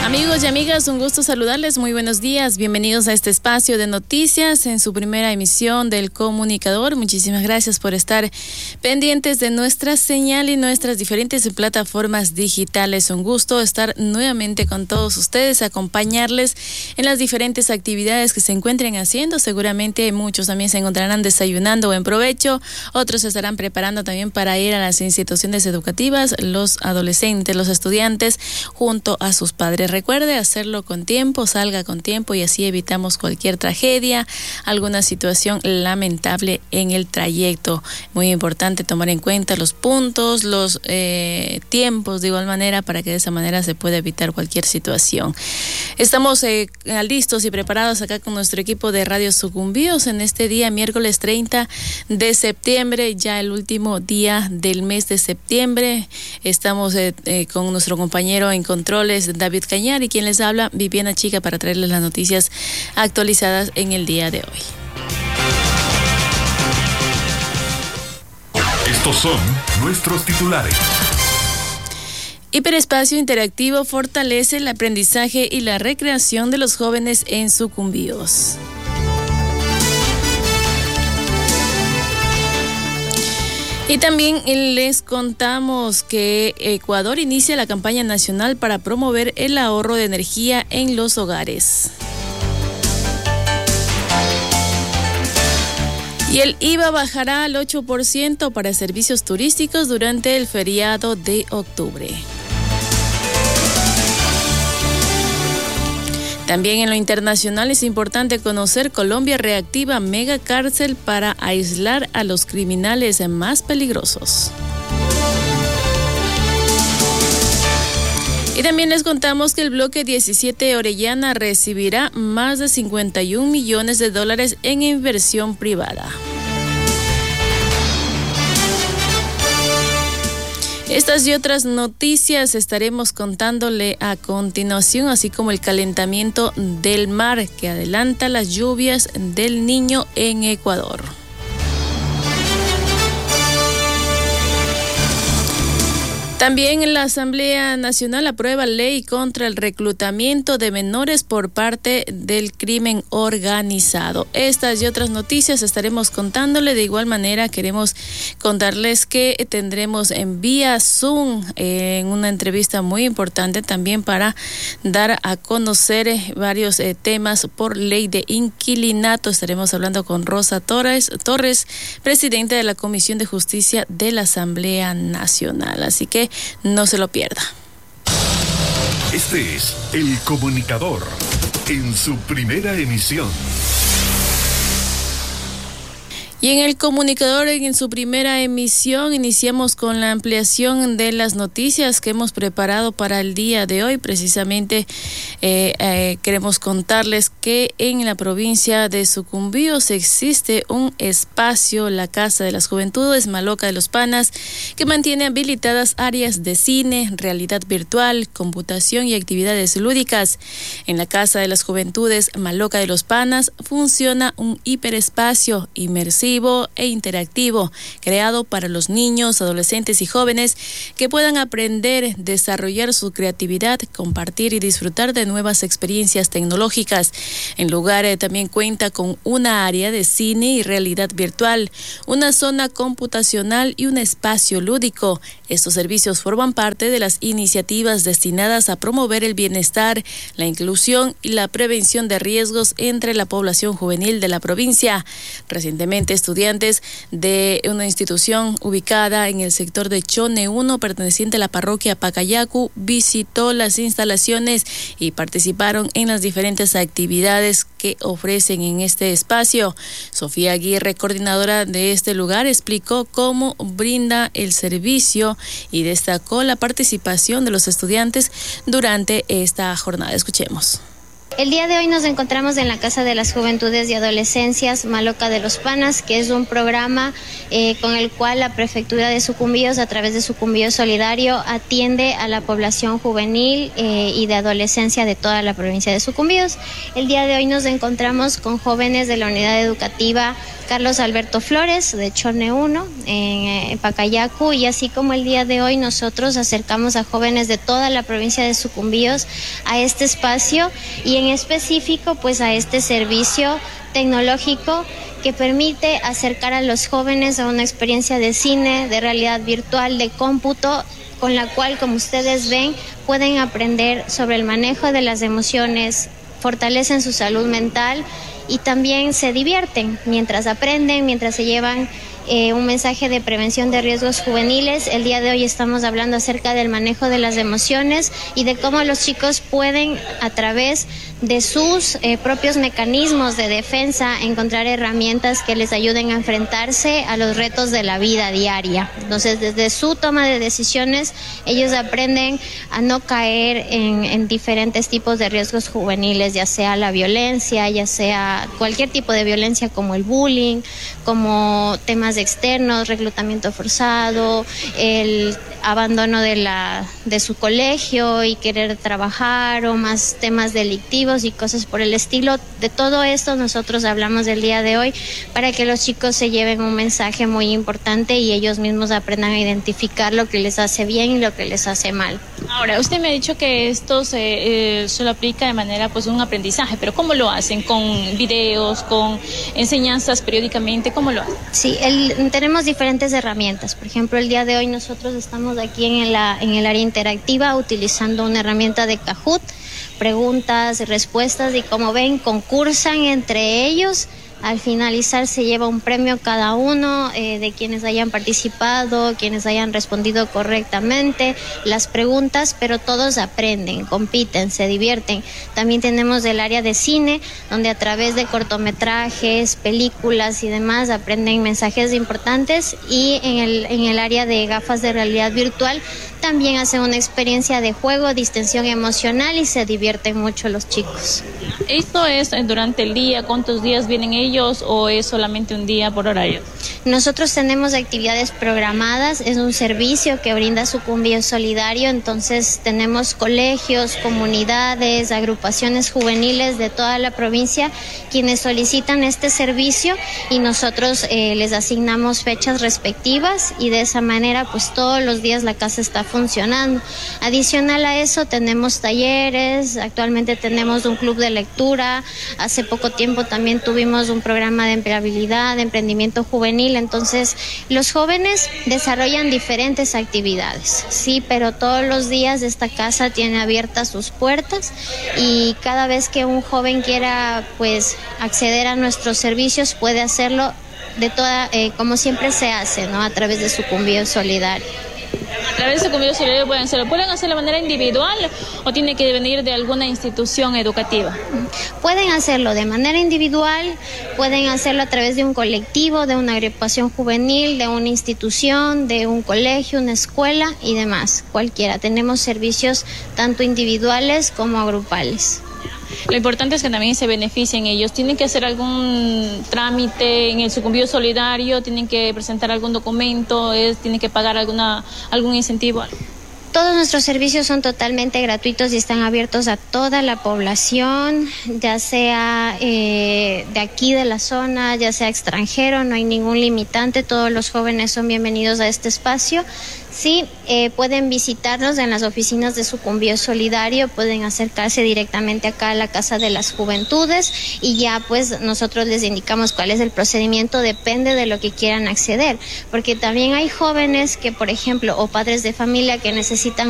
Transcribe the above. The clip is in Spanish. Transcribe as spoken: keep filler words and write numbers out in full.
Amigos y amigas, un gusto saludarles. Muy buenos días. Bienvenidos a este espacio de noticias en su primera emisión del Comunicador. Muchísimas gracias por estar pendientes de nuestra señal y nuestras diferentes plataformas digitales. Un gusto estar nuevamente con todos ustedes, acompañarles en las diferentes actividades que se encuentren haciendo. Seguramente muchos también se encontrarán desayunando o en provecho. Otros se estarán preparando también para ir a las instituciones educativas, los adolescentes, los estudiantes, junto a sus padres. Recuerde hacerlo con tiempo, salga con tiempo y así evitamos cualquier tragedia, alguna situación lamentable en el trayecto. Muy importante tomar en cuenta los puntos, los eh, tiempos de igual manera para que de esa manera se pueda evitar cualquier situación. Estamos eh, listos y preparados acá con nuestro equipo de Radio Sucumbíos en este día, miércoles treinta de septiembre, ya el último día del mes de septiembre. Estamos eh, eh, con nuestro compañero en controles, David Cañar, y quien les habla, Viviana Chica, para traerles las noticias actualizadas en el día de hoy. Estos son nuestros titulares. Hiperespacio interactivo fortalece el aprendizaje y la recreación de los jóvenes en Sucumbíos. Y también les contamos que Ecuador inicia la campaña nacional para promover el ahorro de energía en los hogares. Y el I V A bajará al ocho por ciento para servicios turísticos durante el feriado de octubre. También en lo internacional es importante conocer: Colombia reactiva mega cárcel para aislar a los criminales más peligrosos. Y también les contamos que el bloque diecisiete Orellana recibirá más de cincuenta y un millones de dólares en inversión privada. Estas y otras noticias estaremos contándole a continuación, así como el calentamiento del mar que adelanta las lluvias del Niño en Ecuador. También la Asamblea Nacional aprueba ley contra el reclutamiento de menores por parte del crimen organizado. Estas y otras noticias estaremos contándole. De igual manera, queremos contarles que tendremos en vía Zoom eh, en una entrevista muy importante también para dar a conocer eh, varios eh, temas por ley de inquilinato. Estaremos hablando con Rosa Torres, Torres, presidenta de la Comisión de Justicia de la Asamblea Nacional. Así que no se lo pierda. Este es El Comunicador en su primera emisión. Y en el Comunicador, en su primera emisión, iniciamos con la ampliación de las noticias que hemos preparado para el día de hoy. Precisamente eh, eh, queremos contarles que en la provincia de Sucumbíos existe un espacio, la Casa de las Juventudes Maloca de los Panas, que mantiene habilitadas áreas de cine, realidad virtual, computación y actividades lúdicas. En la Casa de las Juventudes Maloca de los Panas funciona un hiperespacio inmersivo e interactivo, creado para los niños, adolescentes y jóvenes que puedan aprender, desarrollar su creatividad, compartir y disfrutar de nuevas experiencias tecnológicas. El lugar eh, también cuenta con una área de cine y realidad virtual, una zona computacional y un espacio lúdico. Estos servicios forman parte de las iniciativas destinadas a promover el bienestar, la inclusión y la prevención de riesgos entre la población juvenil de la provincia. Recientemente, estudiantes de una institución ubicada en el sector de Chone uno, perteneciente a la parroquia Pacayacu, visitó las instalaciones y participaron en las diferentes actividades que ofrecen en este espacio. Sofía Aguirre, coordinadora de este lugar, explicó cómo brinda el servicio y destacó la participación de los estudiantes durante esta jornada. Escuchemos. El día de hoy nos encontramos en la Casa de las Juventudes y Adolescencias Maloca de los Panas, que es un programa eh, con el cual la Prefectura de Sucumbíos, a través de Sucumbíos Solidario, atiende a la población juvenil eh, y de adolescencia de toda la provincia de Sucumbíos. El día de hoy nos encontramos con jóvenes de la unidad educativa Carlos Alberto Flores, de Chorne uno, en, en Pacayacu, y así como el día de hoy nosotros acercamos a jóvenes de toda la provincia de Sucumbíos a este espacio y en específico pues a este servicio tecnológico que permite acercar a los jóvenes a una experiencia de cine, de realidad virtual, de cómputo, con la cual, como ustedes ven, pueden aprender sobre el manejo de las emociones, fortalecen su salud mental y también se divierten mientras aprenden, mientras se llevan eh, un mensaje de prevención de riesgos juveniles. El día de hoy estamos hablando acerca del manejo de las emociones y de cómo los chicos pueden, a través de sus eh, propios mecanismos de defensa, encontrar herramientas que les ayuden a enfrentarse a los retos de la vida diaria. Entonces, desde su toma de decisiones, ellos aprenden a no caer en, en diferentes tipos de riesgos juveniles, ya sea la violencia, ya sea cualquier tipo de violencia como el bullying, como temas externos, reclutamiento forzado, el abandono de, la, de su colegio y querer trabajar, o más temas delictivos y cosas por el estilo. De todo esto nosotros hablamos el día de hoy para que los chicos se lleven un mensaje muy importante y ellos mismos aprendan a identificar lo que les hace bien y lo que les hace mal. Ahora, usted me ha dicho que esto se, eh, se lo aplica de manera pues un aprendizaje, pero ¿cómo lo hacen? ¿Con videos, con enseñanzas periódicamente? ¿Cómo lo hacen? Sí, el, tenemos diferentes herramientas. Por ejemplo, el día de hoy nosotros estamos aquí en, la, en el área interactiva utilizando una herramienta de Kahoot, preguntas y respuestas, y como ven, concursan entre ellos. Al finalizar se lleva un premio cada uno eh, de quienes hayan participado, quienes hayan respondido correctamente las preguntas, pero todos aprenden, compiten, se divierten. También tenemos el área de cine, donde a través de cortometrajes, películas y demás aprenden mensajes importantes, y en el, en el área de gafas de realidad virtual también hacen una experiencia de juego, distensión emocional, y se divierten mucho los chicos. ¿Esto es durante el día? ¿Cuántos días vienen ellos o es solamente un día por horario? Nosotros tenemos actividades programadas, es un servicio que brinda Sucumbíos Solidario, entonces tenemos colegios, comunidades, agrupaciones juveniles de toda la provincia quienes solicitan este servicio, y nosotros eh, les asignamos fechas respectivas, y de esa manera pues todos los días la casa está funcionando. Adicional a eso tenemos talleres, actualmente tenemos un club de lectura, hace poco tiempo también tuvimos un programa de empleabilidad, de emprendimiento juvenil. Entonces los jóvenes desarrollan diferentes actividades, sí, pero todos los días esta casa tiene abiertas sus puertas, y cada vez que un joven quiera pues acceder a nuestros servicios puede hacerlo de toda, eh, como siempre se hace, ¿no? A través de Sucumbíos Solidario. A través de Sucumbíos Solidario pueden hacerlo. ¿Pueden hacerlo de manera individual o tiene que venir de alguna institución educativa? Pueden hacerlo de manera individual, pueden hacerlo a través de un colectivo, de una agrupación juvenil, de una institución, de un colegio, una escuela y demás, cualquiera. Tenemos servicios tanto individuales como grupales. Lo importante es que también se beneficien ellos. ¿Tienen que hacer algún trámite en el Sucumbío Solidario? ¿Tienen que presentar algún documento? ¿Es, ¿Tienen que pagar alguna algún incentivo? Todos nuestros servicios son totalmente gratuitos y están abiertos a toda la población, ya sea eh, de aquí de la zona, ya sea extranjero, no hay ningún limitante, todos los jóvenes son bienvenidos a este espacio. Sí, eh, pueden visitarnos en las oficinas de Sucumbío Solidario, pueden acercarse directamente acá a la Casa de las Juventudes, y ya pues nosotros les indicamos cuál es el procedimiento, depende de lo que quieran acceder, porque también hay jóvenes que, por ejemplo, o padres de familia que necesitan